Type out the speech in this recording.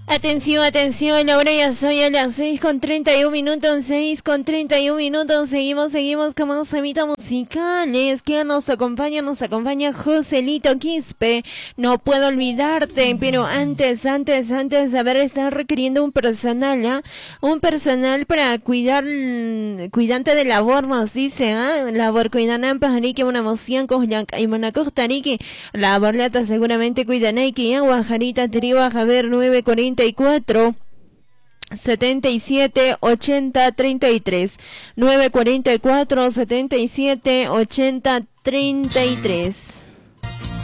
Atención, atención, ahora ya soy a las 6:31, 6:31, seguimos con más semitas musicales, que nos acompaña Joselito Quispe, no puedo olvidarte, pero antes, a ver, está requiriendo un personal, un personal para cuidante de labor, nos dice, labor cuidanan pajariki, una moción, y monacostariki, labor lata seguramente cuidanaki, guajarita, triba, Javier 9:44 77 80 33 944 77 80 33.